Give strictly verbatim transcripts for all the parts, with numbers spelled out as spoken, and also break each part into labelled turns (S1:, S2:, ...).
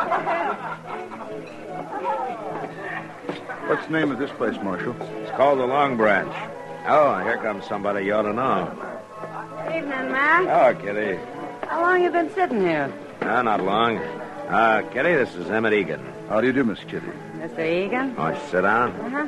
S1: What's the name of this place, Marshal?
S2: It's called the Long Branch. Oh, here comes somebody you ought to know.
S3: Evening, Mac.
S2: Oh, Kitty.
S3: How long you been sitting here?
S2: No, not long. Uh, Kitty, this is Emmett Egan.
S1: How do you do, Miss Kitty?
S3: Mister Egan?
S2: Want you to sit down?
S3: Uh-huh.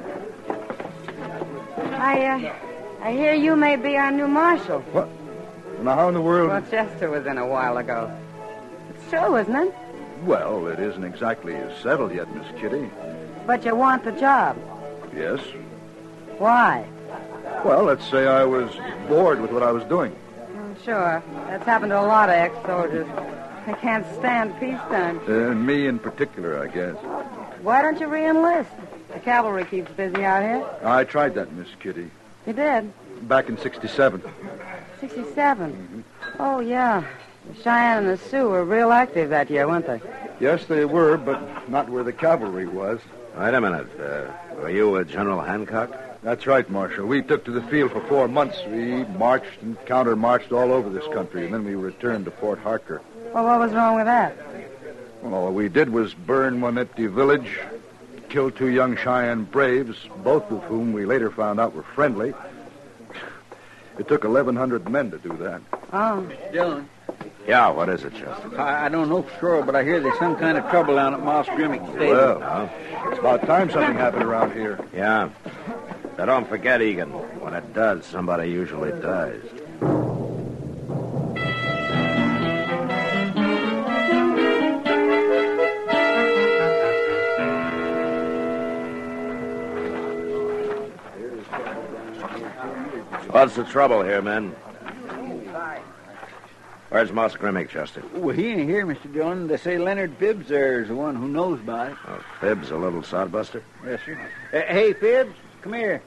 S3: I, uh, I hear you may be our new marshal.
S1: What? Now, how in the world...
S3: Well, Chester was in a while ago. It's true, isn't it?
S1: Well, it isn't exactly settled yet, Miss Kitty.
S3: But you want the job.
S1: Yes.
S3: Why?
S1: Well, let's say I was bored with what I was doing.
S3: Oh, sure. That's happened to a lot of ex-soldiers. They can't stand peacetime.
S1: Uh, me in particular, I guess.
S3: Why don't you re-enlist? The cavalry keeps busy out here.
S1: I tried that, Miss Kitty.
S3: You did?
S1: Back in sixty-seven.
S3: sixty-seven?
S1: Mm-hmm.
S3: Oh, yeah. The Cheyenne and the Sioux were real active that year, weren't they?
S1: Yes, they were, but not where the cavalry was.
S2: Wait a minute. Uh, were you with General Hancock?
S1: That's right, Marshal. We took to the field for four months. We marched and counter-marched all over this country, and then we returned to Fort Harker.
S3: Well, what was wrong with that?
S1: Well, all we did was burn one empty village, kill two young Cheyenne braves, both of whom we later found out were friendly. It took eleven hundred men to do that.
S3: Oh.
S4: Dillon.
S2: Yeah, what is it, Chester?
S4: I, I don't know for sure, but I hear there's some kind of trouble down at Moss Grimmick Stable.
S1: Well,
S2: No?
S1: it's about time something happened around here.
S2: Yeah. Now, don't forget, Egan. When it does, somebody usually dies. What's the trouble here, men? Where's Moss Grimmick, Chester?
S4: Well, he ain't here, Mister Dillon. They say Leonard Phibbs there is the one who knows about it.
S2: Oh, Phibbs, a little sodbuster?
S4: Yes, sir. Uh, hey, Phibbs, come here.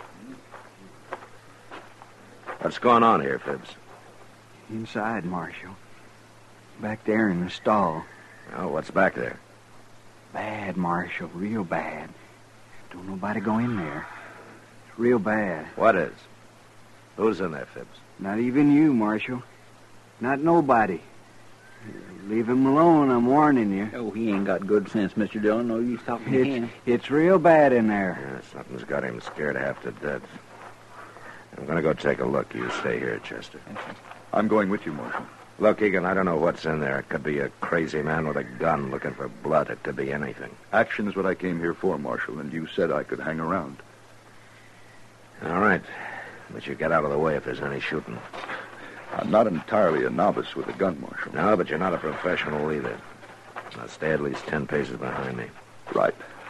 S2: What's going on here, Phibbs?
S5: Inside, Marshal. Back there in the stall.
S2: Oh, what's back there?
S5: Bad, Marshal. Real bad. Don't nobody go in there. It's real bad.
S2: What is? Who's in there, Phibbs?
S5: Not even you, Marshal. Not nobody. Leave him alone, I'm warning you.
S4: Oh, he ain't got good sense, Mister Dillon. No use talking to
S5: It's,
S4: him.
S5: it's real bad in there.
S2: Yeah, something's got him scared half to death. I'm going to go take a look. You stay here, Chester.
S1: I'm going with you, Marshal.
S2: Look, Egan, I don't know what's in there. It could be a crazy man with a gun looking for blood. It could be anything.
S1: Action is what I came here for, Marshal, and you said I could hang around.
S2: All right. But you get out of the way if there's any shooting.
S1: I'm not entirely a novice with a gun, Marshal.
S2: No, but you're not a professional either. Now stay at least ten paces behind me.
S1: Right.